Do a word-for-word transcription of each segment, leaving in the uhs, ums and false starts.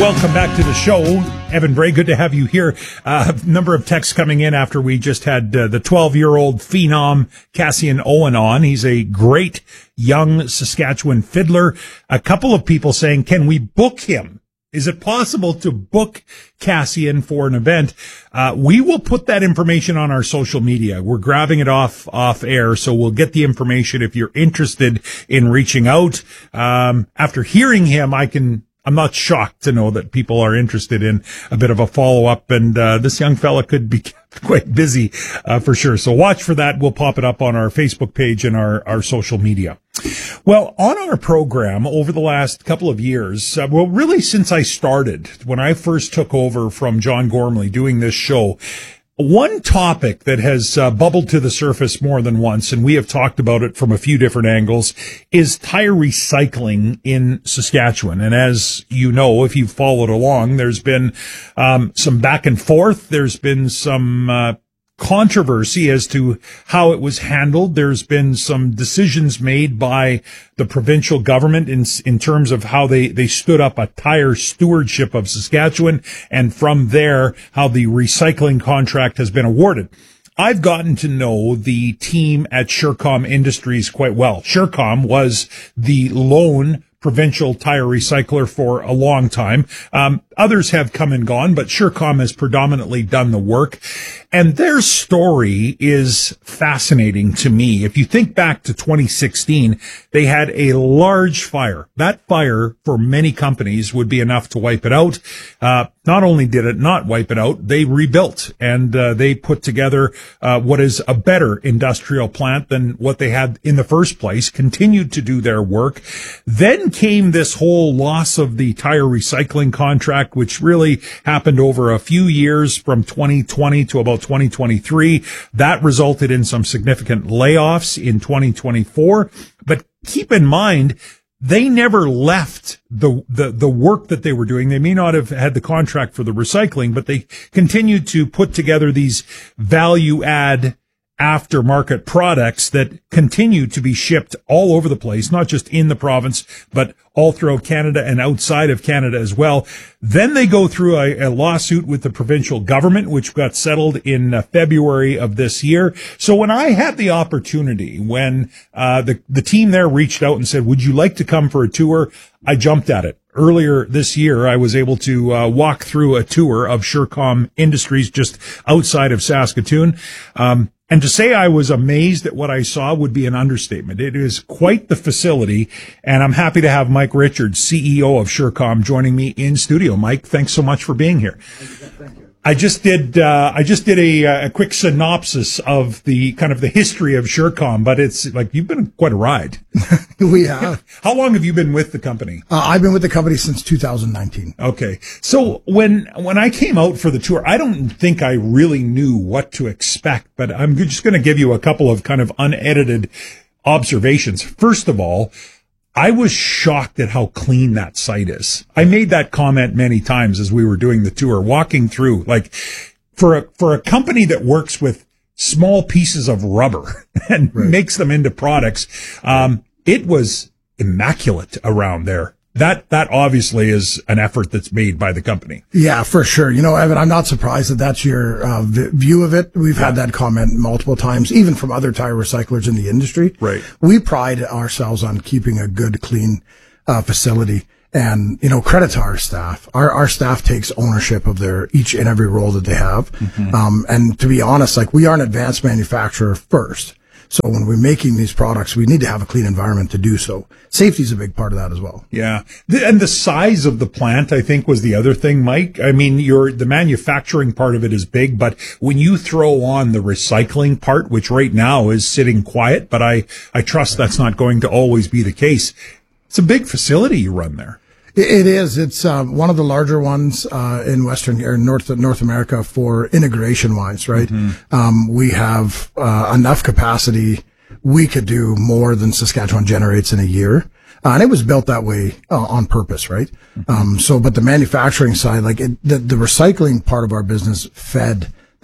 welcome back to the show. Evan Bray, good to have you here. Uh, a number of texts coming in after we just had uh, the twelve-year-old phenom Cassian Owen on. He's a great young Saskatchewan fiddler. A couple of people saying, can we book him? Is it possible to book Cassian for an event? Uh, we will put that information on our social media. We're grabbing it off, off air, so we'll get the information if you're interested in reaching out. Um, after hearing him, I can, I'm not shocked to know that people are interested in a bit of a follow-up, and uh, this young fella could be quite busy uh, for sure. So watch for that. We'll pop it up on our Facebook page and our, our social media. Well, on our program over the last couple of years, uh, well, really since I started, when I first took over from John Gormley doing this show, one topic that has uh, bubbled to the surface more than once, and we have talked about it from a few different angles, is tire recycling in Saskatchewan. And as you know, if you've followed along, there's been um, some back and forth. There's been some uh, controversy as to how it was handled. There's been some decisions made by the provincial government in in terms of how they, they stood up a tire stewardship of Saskatchewan, and from there, how the recycling contract has been awarded. I've gotten to know the team at Surecom Industries quite well. Surecom was the lone provincial tire recycler for a long time. Um, others have come and gone, but Surecom has predominantly done the work. And their story is fascinating to me. If you think back to twenty sixteen, they had a large fire. That fire for many companies would be enough to wipe it out. Uh, not only did it not wipe it out, they rebuilt and uh, they put together uh, what is a better industrial plant than what they had in the first place, continued to do their work. Then came this whole loss of the tire recycling contract, which really happened over a few years from twenty twenty to about twenty twenty-three. That resulted in some significant layoffs in twenty twenty-four. But keep in mind, they never left the, the, the work that they were doing. They may not have had the contract for the recycling, but they continued to put together these value add aftermarket products that continue to be shipped all over the place, not just in the province, but all throughout Canada and outside of Canada as well. Then they go through a, a lawsuit with the provincial government, which got settled in uh, February of this year. So when I had the opportunity, when uh, the, the team there reached out and said, would you like to come for a tour? I jumped at it. Earlier this year, I was able to uh, walk through a tour of Surecom Industries just outside of Saskatoon. Um, And to say I was amazed at what I saw would be an understatement. It is quite the facility, and I'm happy to have Mike Richards, C E O of Surecom, joining me in studio. Mike, thanks so much for being here. Thank you. I just did uh, I just did a, a quick synopsis of the kind of the history of Surecom, but it's like you've been quite a ride. We have. How long have you been with the company? Uh, I've been with the company since two thousand nineteen. Okay. So when when I came out for the tour, I don't think I really knew what to expect, but I'm just going to give you a couple of kind of unedited observations. First of all, I was shocked at how clean that site is. I made that comment many times as we were doing the tour, walking through, like for a, for a company that works with small pieces of rubber and right. makes them into products. Um, it was immaculate around there. That, that obviously is an effort that's made by the company. Yeah, for sure. You know, Evan, I'm not surprised that that's your uh, v- view of it. We've yeah. had that comment multiple times, even from other tire recyclers in the industry. Right. We pride ourselves on keeping a good, clean uh, facility. And, you know, credit to our staff. Our, our staff takes ownership of their each and every role that they have. Mm-hmm. Um, and to be honest, like we are an advanced manufacturer first. So when we're making these products, we need to have a clean environment to do so. Safety is a big part of that as well. Yeah. And the size of the plant, I think, was the other thing, Mike. I mean, your the manufacturing part of it is big, but when you throw on the recycling part, which right now is sitting quiet, but I, I trust that's not going to always be the case. It's a big facility you run there. It is. It's uh, one of the larger ones uh, in Western or North North America for integration wise, right? Mm-hmm. Um, we have uh, enough capacity. We could do more than Saskatchewan generates in a year. Uh, and it was built that way uh, on purpose, right? Mm-hmm. Um, so, but the manufacturing side, like it, the, the recycling part of our business fed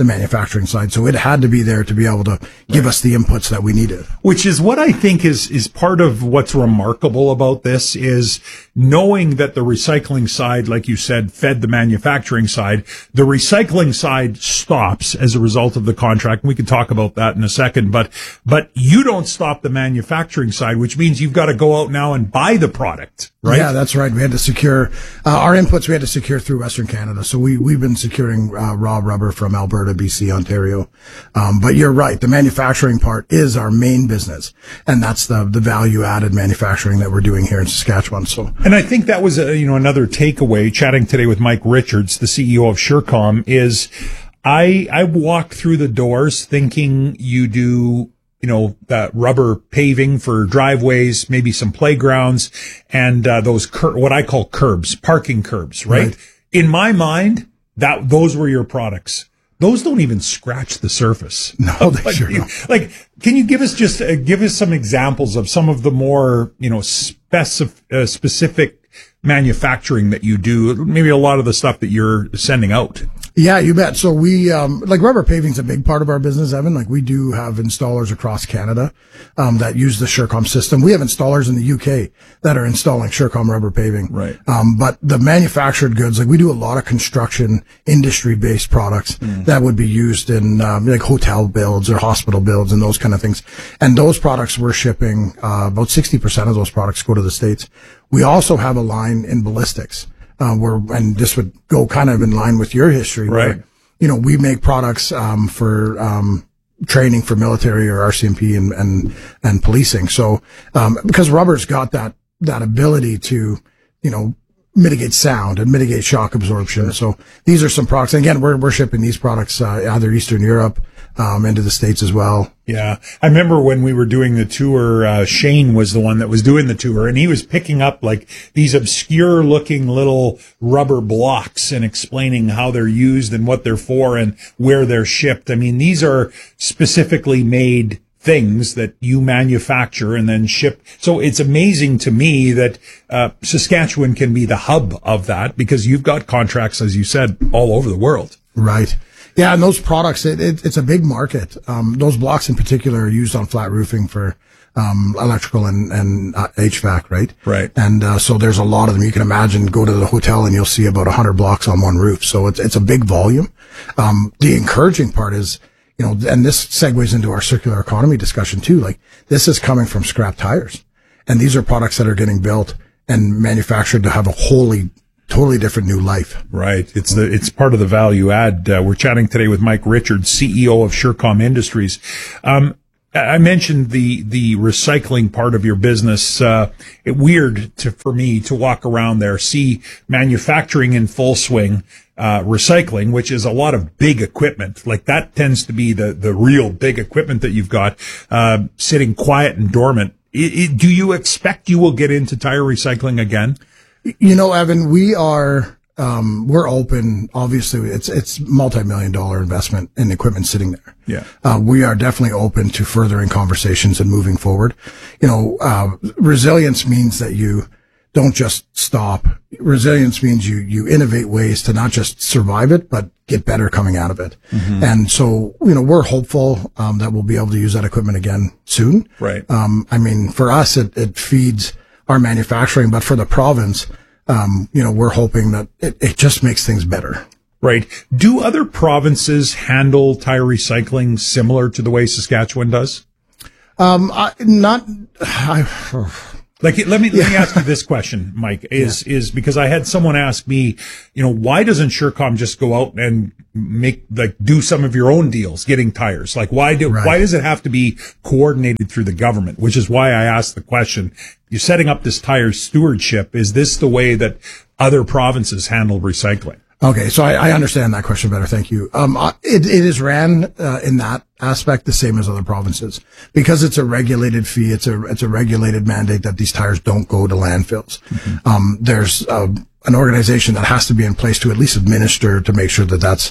the manufacturing side. So it had to be there to be able to give us the inputs that we needed. Which is what I think is, is part of what's remarkable about this is knowing that the recycling side, like you said, fed the manufacturing side. The recycling side stops as a result of the contract. And we can talk about that in a second, but, but you don't stop the manufacturing side, which means you've got to go out now and buy the product, right? Yeah, that's right. We had to secure, uh, our inputs we had to secure through Western Canada. So we, we've been securing, uh, raw rubber from Alberta, B C, Ontario. Um, but you're right. The manufacturing part is our main business. And that's the, the value added manufacturing that we're doing here in Saskatchewan. So, and I think that was, a, you know, another takeaway chatting today with Mike Richards, the C E O of Surecom, is I, I walked through the doors thinking you do, you know, that rubber paving for driveways, maybe some playgrounds, and, uh, those cur- what I call curbs, parking curbs, right? right? In my mind, that, those were your products. Those don't even scratch the surface. No, they like, sure you, don't. Like, can you give us just, uh, give us some examples of some of the more, you know, specif- uh, specific manufacturing that you do? Maybe a lot of the stuff that you're sending out. Yeah, you bet. So we, um, like rubber paving's a big part of our business, Evan. Like we do have installers across Canada, um, that use the Surecom system. We have installers in the U K that are installing Surecom rubber paving. Right. Um, but the manufactured goods, like we do a lot of construction industry based products mm. that would be used in, um, like hotel builds or hospital builds and those kind of things. And those products we're shipping, uh, about sixty percent of those products go to the States. We also have a line in ballistics. Uh, where, and this would go kind of in line with your history, right? Where, you know, we make products, um, for, um, training for military or R C M P and, and, and policing. So, um, because rubber's got that, that ability to, you know, mitigate sound and mitigate shock absorption. Sure. So these are some products. And again, we're, we're shipping these products, uh, either Eastern Europe, um, into the States as well. Yeah. I remember when we were doing the tour, uh, Shane was the one that was doing the tour, and he was picking up like these obscure looking little rubber blocks and explaining how they're used and what they're for and where they're shipped. I mean, these are specifically made things that you manufacture and then ship. So it's amazing to me that, uh, Saskatchewan can be the hub of that because you've got contracts, as you said, all over the world. Right. Yeah, and those products, it, it, it's a big market. Um, those blocks in particular are used on flat roofing for, um, electrical and, and uh, H V A C, right? Right. And, uh, so there's a lot of them. You can imagine, go to the hotel and you'll see about a hundred blocks on one roof. So it's, it's a big volume. Um, the encouraging part is, you know, and this segues into our circular economy discussion too. Like this is coming from scrap tires, and these are products that are getting built and manufactured to have a wholly totally different new life. Right. It's the, it's part of the value add. Uh, we're chatting today with Mike Richards, C E O of Surecom Industries. Um, I mentioned the, the recycling part of your business. Uh, it weird to, for me to walk around there, see manufacturing in full swing, uh, recycling, which is a lot of big equipment. Like that tends to be the, the real big equipment that you've got, uh, sitting quiet and dormant. It, it, do you expect you will get into tire recycling again? You know, Evan, we are, um, we're open. Obviously, it's, it's multi-million dollar investment in equipment sitting there. Yeah. Uh, we are definitely open to furthering conversations and moving forward. You know, uh, resilience means that you don't just stop. Resilience means you, you innovate ways to not just survive it, but get better coming out of it. Mm-hmm. And so, you know, we're hopeful, um, that we'll be able to use that equipment again soon. Right. Um, I mean, for us, it, it feeds our manufacturing, but for the province, um, you know, we're hoping that it, it just makes things better. Right. Do other provinces handle tire recycling similar to the way Saskatchewan does? Um, I, not, I, Like, let me, let me ask you this question, Mike, is, yeah. is because I had someone ask me, you know, why doesn't Surecom just go out and make, like, do some of your own deals getting tires? Like, why do, right. why does it have to be coordinated through the government? Which is why I asked the question. You're setting up this tire stewardship. Is this the way that other provinces handle recycling? Okay, so I, I understand that question better. Thank you. Um, it, it is ran uh, in that aspect the same as other provinces because it's a regulated fee. It's a it's a regulated mandate that these tires don't go to landfills. Mm-hmm. Um, there's uh, an organization that has to be in place to at least administer to make sure that that's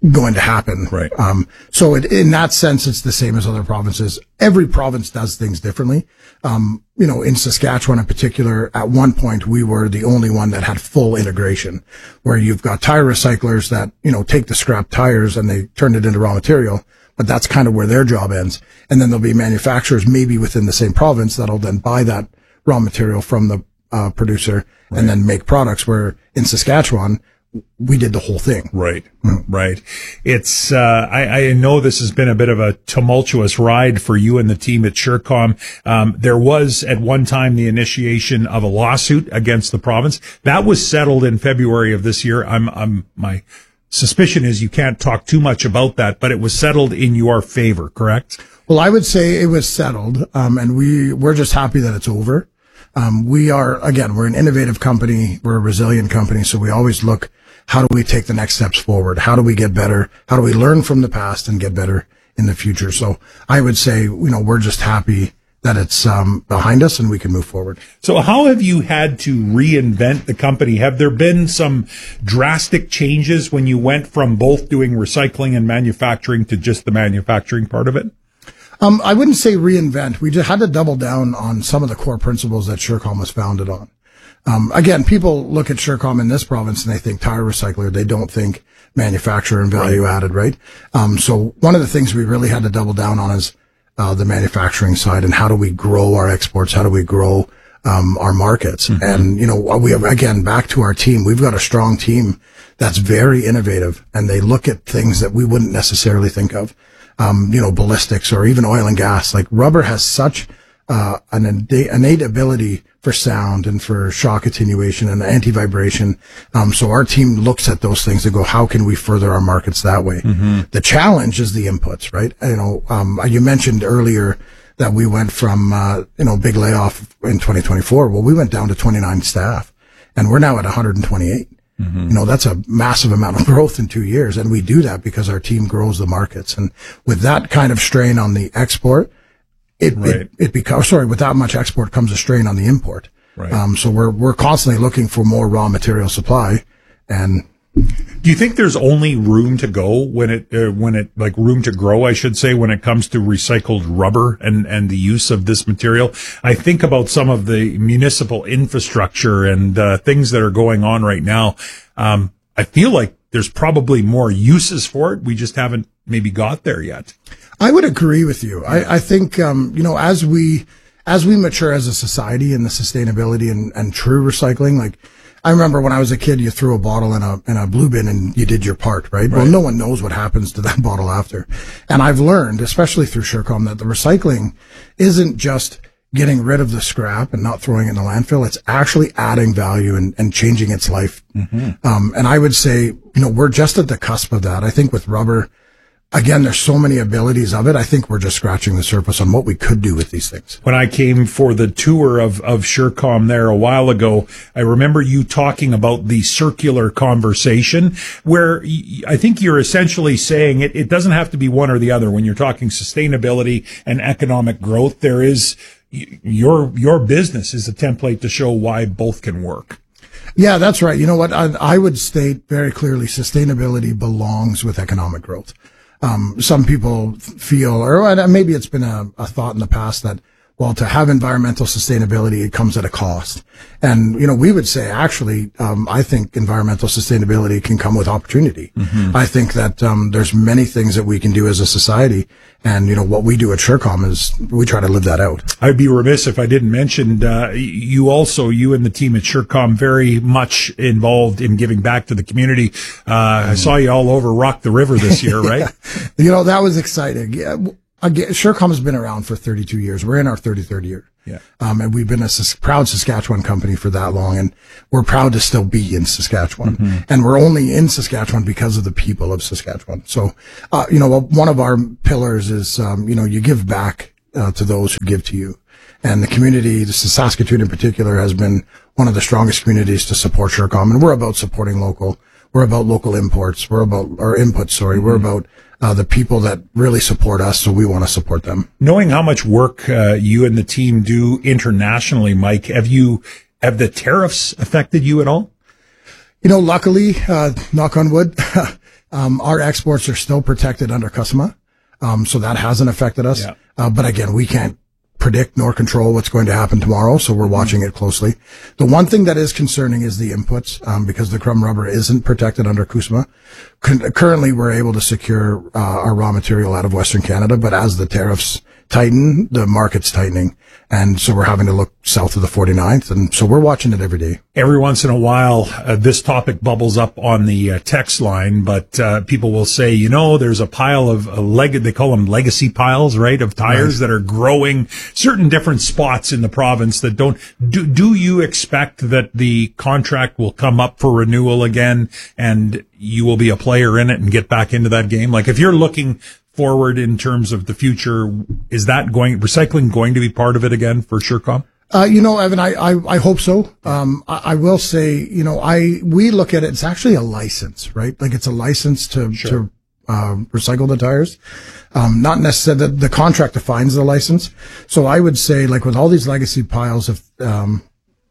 going to happen. Right. Um, so it, in that sense, it's the same as other provinces. Every province does things differently. Um, you know, in Saskatchewan in particular, at one point, we were the only one that had full integration, where you've got tire recyclers that, you know, take the scrap tires and they turn it into raw material, but that's kind of where their job ends. And then there'll be manufacturers maybe within the same province that'll then buy that raw material from the uh, producer right. and then make products, where in Saskatchewan, we did the whole thing. Right. Mm-hmm. Right. It's, uh, I, I know this has been a bit of a tumultuous ride for you and the team at SureCom. Um, there was at one time the initiation of a lawsuit against the province. That was settled in February of this year. I'm, I'm, my suspicion is you can't talk too much about that, but it was settled in your favor, correct? Well, I would say it was settled. Um, and we, we're just happy that it's over. Um, we are, again, we're an innovative company. We're a resilient company. So we always look, how do we take the next steps forward? How do we get better? How do we learn from the past and get better in the future? So I would say, you know, we're just happy that it's um, behind us and we can move forward. So how have you had to reinvent the company? Have there been some drastic changes when you went from both doing recycling and manufacturing to just the manufacturing part of it? Um, I wouldn't say reinvent. We just had to double down on some of the core principles that SureCom was founded on. Um, again, people look at SureCom in this province and they think tire recycler. They don't think manufacturer and value right. added, right? Um, so one of the things we really had to double down on is, uh, the manufacturing side and how do we grow our exports? How do we grow, um, our markets? Mm-hmm. And, you know, we have, again, back to our team, we've got a strong team that's very innovative and they look at things that we wouldn't necessarily think of. Um, you know, ballistics or even oil and gas. Like rubber has such, uh, an innate ability for sound and for shock attenuation and anti-vibration. Um, so our team looks at those things and go, how can we further our markets that way? Mm-hmm. The challenge is the inputs, right? You know, um, you mentioned earlier that we went from, uh, you know, big layoff in twenty twenty-four. Well, we went down to twenty-nine staff and we're now at one hundred twenty-eight. Mm-hmm. You know, that's a massive amount of growth in two years. And we do that because our team grows the markets. And with that kind of strain on the export, It, right. it, it becomes, sorry, with that much export comes a strain on the import. Right. Um, so we're, we're constantly looking for more raw material supply. And do you think there's only room to go when it, uh, when it, like room to grow, I should say, when it comes to recycled rubber and, and the use of this material? I think about some of the municipal infrastructure and, uh, things that are going on right now. Um, I feel like there's probably more uses for it. We just haven't maybe got there yet. I would agree with you. I, I think, um, you know, as we, as we mature as a society in the sustainability and, and true recycling, like I remember when I was a kid, you threw a bottle in a, in a blue bin and you did your part, right? right? Well, no one knows what happens to that bottle after. And I've learned, especially through SureCom, that the recycling isn't just getting rid of the scrap and not throwing it in the landfill. It's actually adding value and, and changing its life. Mm-hmm. Um, and I would say, you know, we're just at the cusp of that. I think with rubber, again, there's so many abilities of it. I think we're just scratching the surface on what we could do with these things. When I came for the tour of, of SureCom there a while ago, I remember you talking about the circular conversation where y- I think you're essentially saying it, it doesn't have to be one or the other. When you're talking sustainability and economic growth, there is y- your, your business is a template to show why both can work. Yeah, that's right. You know what? I, I would state very clearly sustainability belongs with economic growth. Um, some people feel, or maybe it's been a, a thought in the past that, well, to have environmental sustainability, it comes at a cost. And, you know, we would say actually, um, I think environmental sustainability can come with opportunity. Mm-hmm. I think that, um, there's many things that we can do as a society. And, you know, what we do at SureCom is we try to live that out. I'd be remiss if I didn't mention, uh, you also, you and the team at SureCom very much involved in giving back to the community. Uh, mm. I saw you all over Rock the River this year, right? Yeah. You know, that was exciting. Yeah. Again, SureCom has been around for thirty-two years. We're in our thirty-third year. Yeah. Um, and we've been a Sas- proud Saskatchewan company for that long. And we're proud to still be in Saskatchewan. Mm-hmm. And we're only in Saskatchewan because of the people of Saskatchewan. So, uh, you know, one of our pillars is, um, you know, you give back, uh, to those who give to you. And the community, the Saskatoon in particular, has been one of the strongest communities to support SureCom. And we're about supporting local. We're about local imports. We're about, or inputs, sorry. Mm-hmm. We're about, Uh, the people that really support us, so we want to support them. Knowing how much work uh, you and the team do internationally, Mike, have you have the tariffs affected you at all? You know, luckily, uh, knock on wood, Um, our exports are still protected under CUSMA. Um, so that hasn't affected us. Yeah. Uh, but again, we can't predict nor control what's going to happen tomorrow. So we're watching it closely. The one thing that is concerning is the inputs, um, because the crumb rubber isn't protected under CUSMA. Con- currently, we're able to secure, uh, our raw material out of Western Canada, but as the tariffs tighten, the market's tightening. And so we're having to look south of the forty-ninth. And so we're watching it every day. Every once in a while, uh, this topic bubbles up on the uh, text line, but uh, people will say, you know, there's a pile of uh, leg- they call them legacy piles, right, of tires right. that are growing certain different spots in the province that don't. Do, do you expect that the contract will come up for renewal again and you will be a player in it and get back into that game? Like if you're looking forward in terms of the future, is that going, recycling going to be part of it again for SureCom? Uh, you know, Evan, I, I, I hope so. Um, I, I will say, you know, I, we look at it, it's actually a license, right? Like it's a license to, sure. to, uh, recycle the tires. Um, not necessarily the, the contract defines the license. So I would say like with all these legacy piles of, um,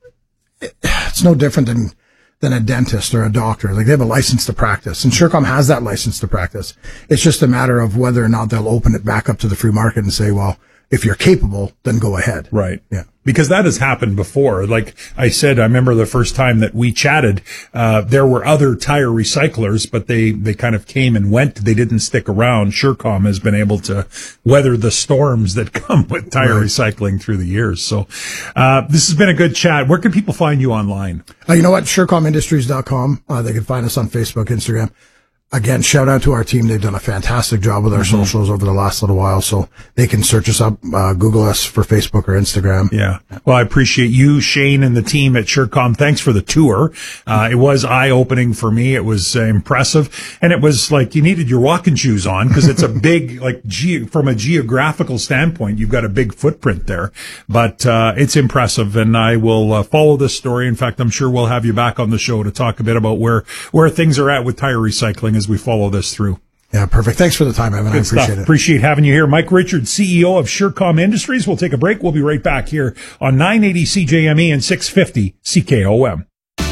it, it's no different than, than a dentist or a doctor. Like they have a license to practice, and SureCom has that license to practice. It's just a matter of whether or not they'll open it back up to the free market and say, well, if you're capable, then go ahead. Right. Yeah. Because that has happened before. Like I said, I remember the first time that we chatted, uh, there were other tire recyclers, but they, they kind of came and went. They didn't stick around. SureCom has been able to weather the storms that come with tire right. recycling through the years. So, uh, this has been a good chat. Where can people find you online? Uh, you know what? SureCom Industries dot com. Uh, they can find us on Facebook, Instagram. Again, shout out to our team. They've done a fantastic job with our mm-hmm. socials over the last little while. So they can search us up, uh, Google us for Facebook or Instagram. Yeah. Well, I appreciate you, Shane, and the team at SureCom. Thanks for the tour. Uh, it was eye-opening for me. It was uh, impressive. And it was like you needed your walking shoes on because it's a big, like, ge- from a geographical standpoint, you've got a big footprint there. But, uh, it's impressive. And I will uh, follow this story. In fact, I'm sure we'll have you back on the show to talk a bit about where, where things are at with tire recycling as we follow this through. Yeah, perfect. Thanks for the time, Evan. Good I appreciate stuff. it. Appreciate having you here. Mike Richards, C E O of SureCom Industries. We'll take a break. We'll be right back here on nine eighty C J M E and six fifty C K O M.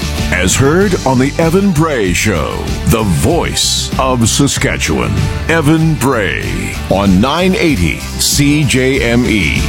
As heard on the Evan Bray Show, the voice of Saskatchewan. Evan Bray on nine eighty C J M E.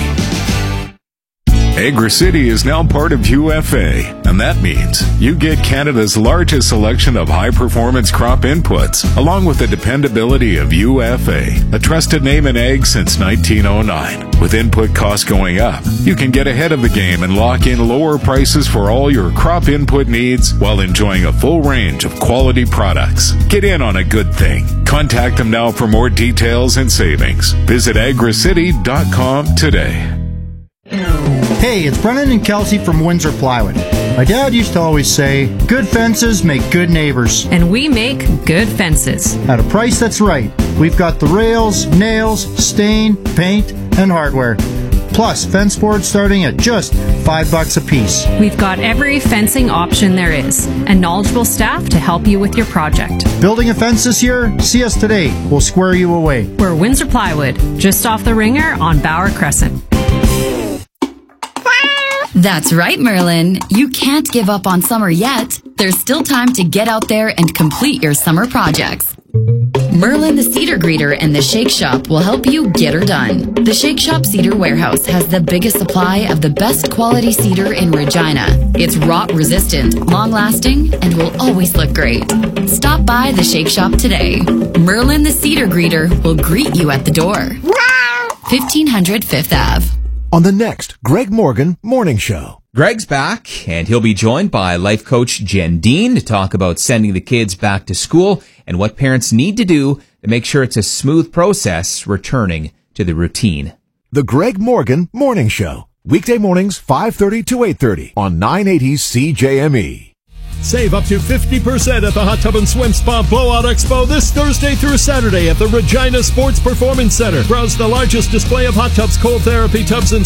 AgriCity is now part of U F A, and that means you get Canada's largest selection of high-performance crop inputs, along with the dependability of U F A, a trusted name in ag since nineteen oh nine. With input costs going up, you can get ahead of the game and lock in lower prices for all your crop input needs while enjoying a full range of quality products. Get in on a good thing. Contact them now for more details and savings. Visit agri city dot com today. Hey, it's Brennan and Kelsey from Windsor Plywood. My dad used to always say, good fences make good neighbors. And we make good fences. At a price that's right. We've got the rails, nails, stain, paint, and hardware. Plus, fence boards starting at just five bucks a piece. We've got every fencing option there is, and knowledgeable staff to help you with your project. Building a fence this year? See us today. We'll square you away. We're Windsor Plywood, just off the Ringer on Bauer Crescent. That's right, Merlin. You can't give up on summer yet. There's still time to get out there and complete your summer projects. Merlin the Cedar Greeter and the Shake Shop will help you get her done. The Shake Shop Cedar Warehouse has the biggest supply of the best quality cedar in Regina. It's rot resistant, long lasting, and will always look great. Stop by the Shake Shop today. Merlin the Cedar Greeter will greet you at the door. fifteen hundred Fifth Avenue. On the next Greg Morgan Morning Show. Greg's back, and he'll be joined by life coach Jen Dean to talk about sending the kids back to school and what parents need to do to make sure it's a smooth process returning to the routine. The Greg Morgan Morning Show. Weekday mornings, five thirty to eight thirty on nine eighty C J M E. Save up to fifty percent at the Hot Tub and Swim Spa Blowout Expo this Thursday through Saturday at the Regina Sports Performance Center. Browse the largest display of hot tubs, cold therapy tubs, and